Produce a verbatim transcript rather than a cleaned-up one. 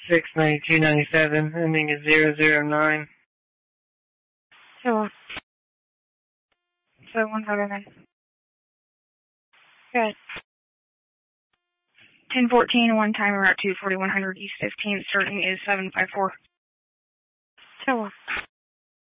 six ninety-two ninety-seven, ending at zero zero nine. Sure. So one five nine. Good. ten fourteen, one timer route two, forty-one hundred East fifteenth, starting is seven five four. Sure.